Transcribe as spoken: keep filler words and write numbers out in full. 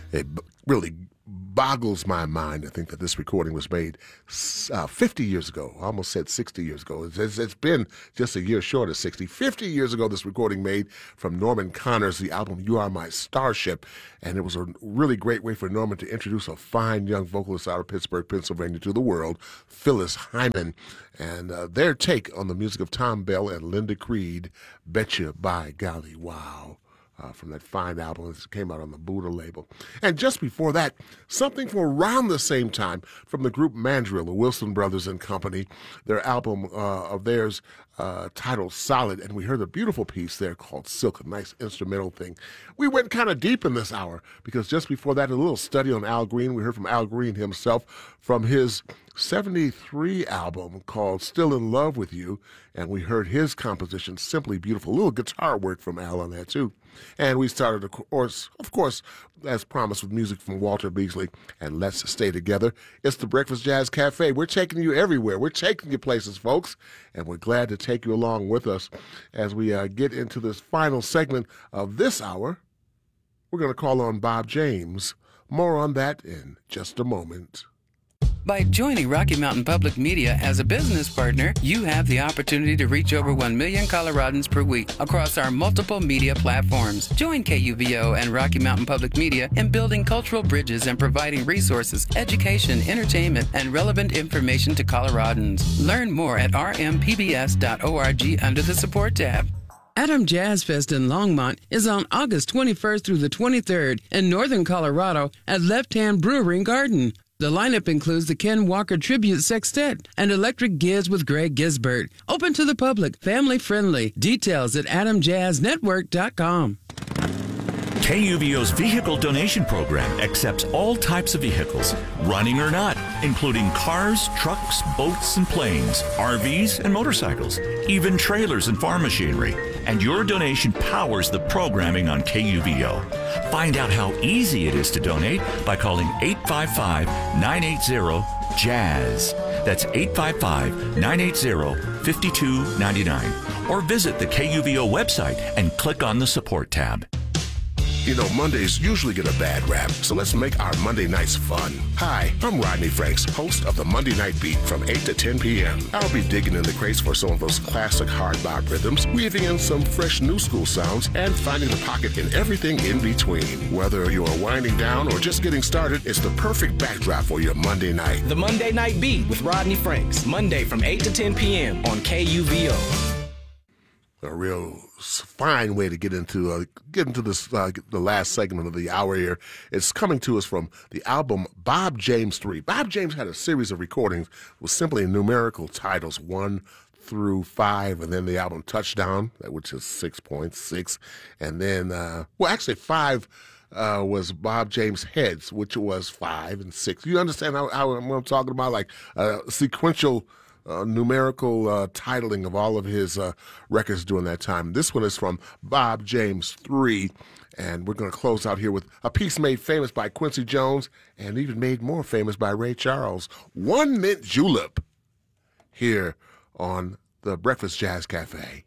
It b- really boggles my mind to think that this recording was made uh, fifty years ago. I almost said sixty years ago. It's, it's, it's been just a year short of sixty. fifty years ago, this recording made from Norman Connors, the album You Are My Starship. And it was a really great way for Norman to introduce a fine young vocalist out of Pittsburgh, Pennsylvania to the world, Phyllis Hyman. And uh, their take on the music of Thom Bell and Linda Creed, Betcha by Golly Wow. Uh, from that fine album that came out on the Buddha label. And just before that, something from around the same time from the group Mandrill, the Wilson Brothers and Company, their album uh, of theirs uh, titled Solid, and we heard a beautiful piece there called Silk, a nice instrumental thing. We went kind of deep in this hour because just before that, a little study on Al Green. We heard from Al Green himself from his seventy-three album called Still in Love with You, and we heard his composition, Simply Beautiful. A little guitar work from Al on that too. And we started, of course, of course, as promised, with music from Walter Beasley and Let's Stay Together. It's the Breakfast Jazz Cafe. We're taking you everywhere. We're taking you places, folks, and we're glad to take you along with us as we uh, get into this final segment of this hour. We're going to call on Bob James. More on that in just a moment. By joining Rocky Mountain Public Media as a business partner, you have the opportunity to reach over one million Coloradans per week across our multiple media platforms. Join K U V O and Rocky Mountain Public Media in building cultural bridges and providing resources, education, entertainment, and relevant information to Coloradans. Learn more at r m p b s dot org under the Support tab. Adam Jazz Fest in Longmont is on August twenty-first through the twenty-third in Northern Colorado at Left Hand Brewing Garden. The lineup includes the Ken Walker Tribute Sextet and Electric Giz with Greg Gisbert. Open to the public, family friendly. Details at adam jazz network dot com. K U V O's vehicle donation program accepts all types of vehicles, running or not, including cars, trucks, boats, and planes, R Vs, and motorcycles, even trailers and farm machinery. And your donation powers the programming on K U V O. Find out how easy it is to donate by calling eight five five, nine eight zero, jazz. That's eight five five, nine eight zero, five two nine nine. Or visit the K U V O website and click on the Support tab. You know, Mondays usually get a bad rap, so let's make our Monday nights fun. Hi, I'm Rodney Franks, host of the Monday Night Beat from eight to ten p.m. I'll be digging in the crates for some of those classic hard bop rhythms, weaving in some fresh new school sounds, and finding the pocket in everything in between. Whether you're winding down or just getting started, it's the perfect backdrop for your Monday night. The Monday Night Beat with Rodney Franks, Monday from eight to ten p.m. on K U V O. A real fine way to get into uh, get into this uh, the last segment of the hour here. It's coming to us from the album Bob James three. Bob James had a series of recordings with simply numerical titles one through five, and then the album Touchdown, which is six point six, and then uh, well, actually five uh, was Bob James Heads, which was five and six. You understand how, how what I'm talking about, like uh, sequential. Uh, numerical uh, titling of all of his uh, records during that time. This one is from Bob James three, and we're going to close out here with a piece made famous by Quincy Jones and even made more famous by Ray Charles, One Mint Julep, here on the Breakfast Jazz Cafe.